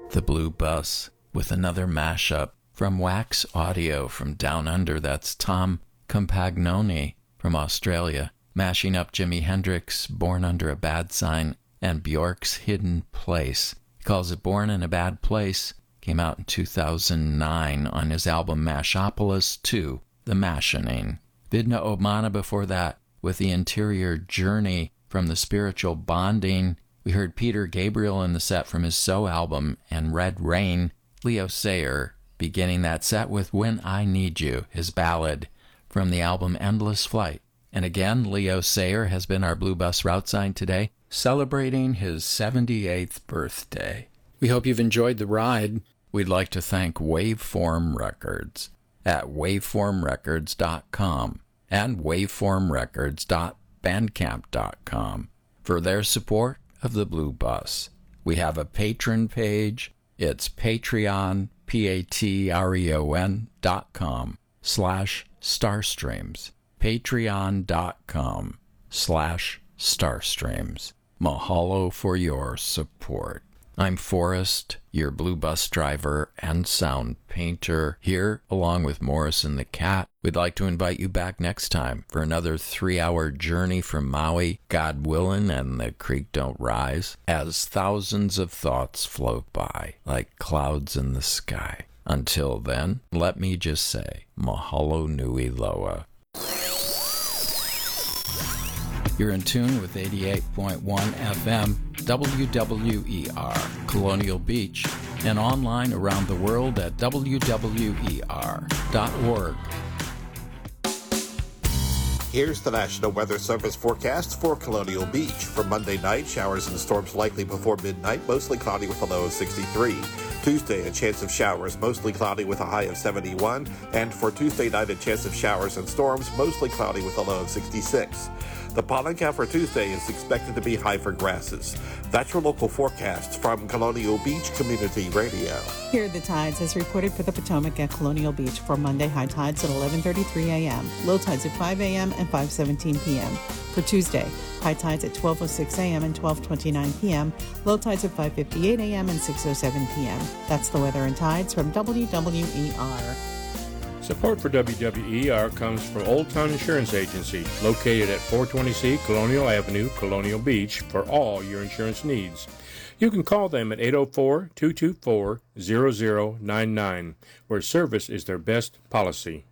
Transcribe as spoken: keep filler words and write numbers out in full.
The Blue Bus, with another mashup from Wax Audio from Down Under. That's Tom Compagnoni from Australia, mashing up Jimi Hendrix, Born Under a Bad Sign, and Bjork's Hidden Place. He calls it Born in a Bad Place. Came out in two thousand nine on his album Mashopolis two, The Mashining. Vidna Obmana before that with The Interior Journey from the Spiritual Bonding. We heard Peter Gabriel in the set from his So album, and Red Rain. Leo Sayer beginning that set with When I Need You, his ballad from the album Endless Flight. And again, Leo Sayer has been our Blue Bus route sign today, celebrating his seventy-eighth birthday. We hope you've enjoyed the ride. We'd like to thank Waveform Records at waveform records dot com and waveform records dot bandcamp dot com for their support of the Blue Bus. We have a patron page. It's Patreon, P-A-T-R-E-O-N dot com slash Starstreams. Patreon dot com slash Starstreams. Mahalo for your support. I'm Forrest, your Blue Bus driver and sound painter, here along with Morrison the Cat. We'd like to invite you back next time for another three-hour journey from Maui, God willing, and the creek don't rise, as thousands of thoughts float by like clouds in the sky. Until then, let me just say, mahalo nui loa. You're in tune with eighty-eight point one F M, W W E R, Colonial Beach, and online around the world at W W E R dot org. Here's the National Weather Service forecast for Colonial Beach. For Monday night, showers and storms likely before midnight, mostly cloudy with a low of sixty-three. Tuesday, a chance of showers, mostly cloudy with a high of seventy-one. And for Tuesday night, a chance of showers and storms, mostly cloudy with a low of sixty-six. The pollen count for Tuesday is expected to be high for grasses. That's your local forecast from Colonial Beach Community Radio. Here are the tides as reported for the Potomac at Colonial Beach for Monday. High tides at eleven thirty-three a.m., low tides at five a.m. and five seventeen p.m. For Tuesday, high tides at twelve oh six a.m. and twelve twenty-nine p.m., low tides at five fifty-eight a.m. and six oh seven p.m. That's the weather and tides from W W E R. Support for W W E R comes from Old Town Insurance Agency, located at four twenty C Colonial Avenue, Colonial Beach, for all your insurance needs. You can call them at eight oh four, two two four, zero zero nine nine, where service is their best policy.